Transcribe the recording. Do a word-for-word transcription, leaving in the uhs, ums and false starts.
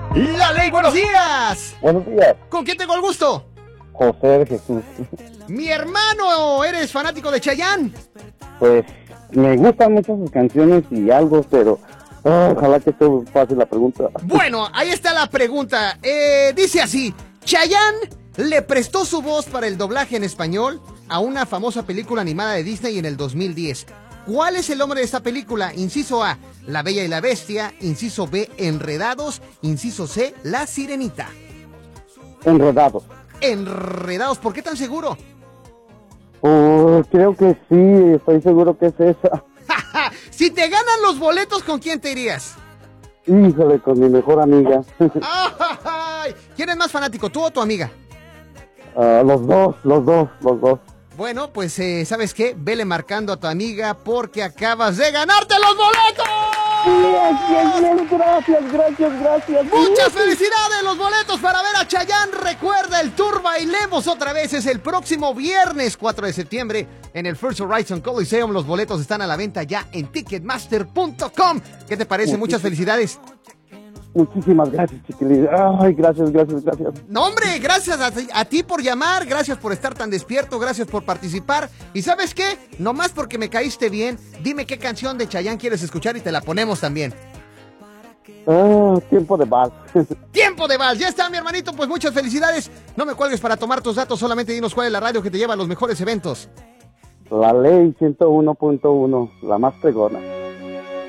La Ley, buenos días. Buenos días. ¿Con quién tengo el gusto? José de Jesús. Mi hermano, ¿eres fanático de Chayanne? Pues me gustan mucho sus canciones y algo, pero oh, ojalá que esto pase la pregunta. Bueno, ahí está la pregunta. Eh, dice así: Chayanne le prestó su voz para el doblaje en español a una famosa película animada de Disney en el dos mil diez. ¿Cuál es el nombre de esta película? Inciso A, La Bella y la Bestia. Inciso B, Enredados. Inciso C, La Sirenita. Enredados. Enredados, ¿por qué tan seguro? Oh, creo que sí, estoy seguro que es esa. Si te ganan los boletos, ¿con quién te irías? Híjole, con mi mejor amiga. Ay, ¿quién es más fanático, tú o tu amiga? Uh, los dos, los dos, los dos. Bueno, pues, eh, ¿sabes qué? Vele marcando a tu amiga porque acabas de ganarte los boletos. Bien, bien, gracias, gracias, gracias. ¡Muchas felicidades! Los boletos para ver a Chayanne. Recuerda, el tour Bailemos Otra Vez es el próximo viernes cuatro de septiembre en el First Horizon Coliseum. Los boletos están a la venta ya en ticketmaster punto com. ¿Qué te parece? Muchas felicidades. Muchísimas gracias, chiquilín. Ay, gracias, gracias, gracias. No, hombre, gracias a ti, a ti por llamar, gracias por estar tan despierto, gracias por participar. ¿Y sabes qué? Nomás porque me caíste bien, dime qué canción de Chayanne quieres escuchar y te la ponemos también. Ah, tiempo de vals. ¡Tiempo de vals! Ya está, mi hermanito, pues muchas felicidades. No me cuelgues para tomar tus datos, solamente dinos cuál es la radio que te lleva a los mejores eventos. La Ley ciento uno punto uno, la más pregona.